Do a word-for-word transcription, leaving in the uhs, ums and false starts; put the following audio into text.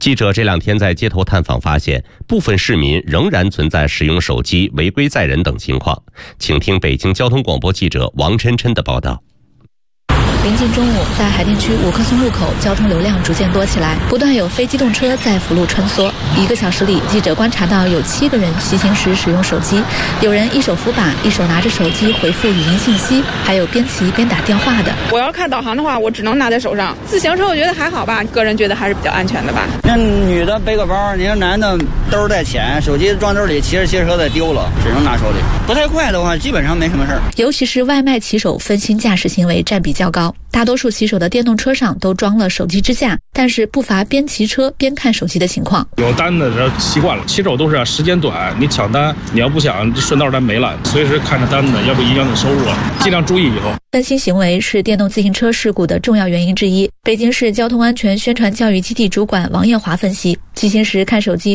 记者这两天在街头探访发现，部分市民仍然存在使用手机违规载人等情况。请听北京交通广播记者王琛琛的报道。 临近中午，在海淀区五棵松路口，交通流量逐渐多起来，不断有非机动车在辅路穿梭。一个小时里，记者观察到有七个人骑行时使用手机，有人一手扶把，一手拿着手机回复语音信息，还有边骑边打电话的。 我要看导航的话，我只能拿在手上。自行车我觉得还好吧，个人觉得还是比较安全的吧。 那女的背个包，你说男的兜带钱，手机装兜里，骑着骑着车再丢了，只能拿手里。不太快的话，基本上没什么事儿。 尤其是外卖骑手分心驾驶行为占比较高。大多数骑手的电动车上都装了手机支架，但是不乏边骑车边看手机的情况。 有单的人习惯了，骑手都是啊，时间短，你抢单，你要不抢，顺道单没了，随时看着单子，要不影响你收入啊，尽量注意以后。 分心行为是电动自行车事故的重要原因之一。北京市交通安全宣传教育基地主管王艳华分析，骑行时看手机